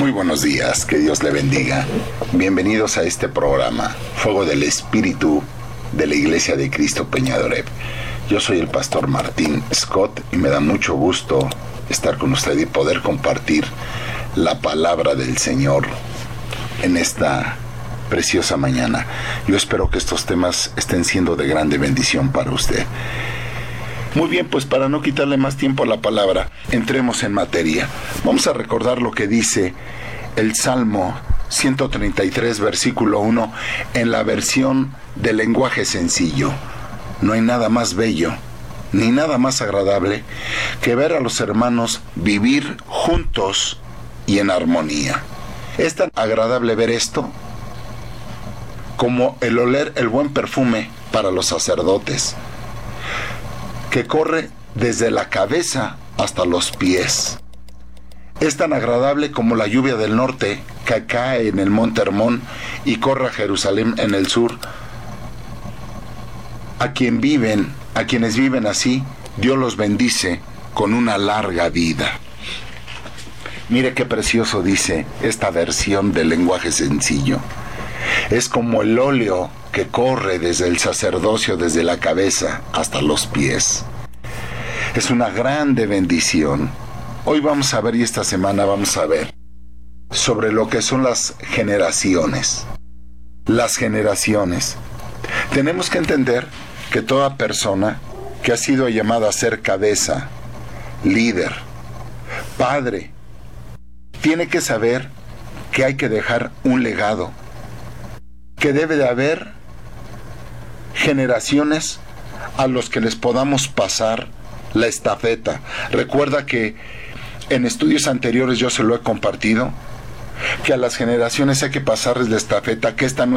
Muy buenos días, que Dios le bendiga. Bienvenidos a este programa, Fuego del Espíritu de la Iglesia de Cristo Peñadoreb. Yo soy el pastor Martín Scott y me da mucho gusto estar con usted y poder compartir la palabra del Señor en esta preciosa mañana. Yo espero que estos temas estén siendo de grande bendición para usted. Muy bien, pues para no quitarle más tiempo a la palabra, entremos en materia. Vamos a recordar lo que dice el Salmo 133, versículo 1, en la versión del lenguaje sencillo. No hay nada más bello, ni nada más agradable que ver a los hermanos vivir juntos y en armonía. Es tan agradable ver esto como el oler el buen perfume para los sacerdotes, que corre desde la cabeza hasta los pies. Es tan agradable como la lluvia del norte que cae en el monte Hermón y corre a Jerusalén en el sur. A quienes viven así, Dios los bendice con una larga vida. Mire qué precioso dice esta versión del lenguaje sencillo. Es como el óleo que corre desde el sacerdocio, desde la cabeza hasta los pies. Es una grande bendición. Hoy vamos a ver, y esta semana vamos a ver, sobre lo que son las generaciones. Las generaciones. Tenemos que entender que toda persona que ha sido llamada a ser cabeza, líder, padre, tiene que saber que hay que dejar un legado, que debe de haber generaciones a los que les podamos pasar la estafeta. Recuerda que en estudios anteriores yo se lo he compartido, que a las generaciones hay que pasarles la estafeta, que esta no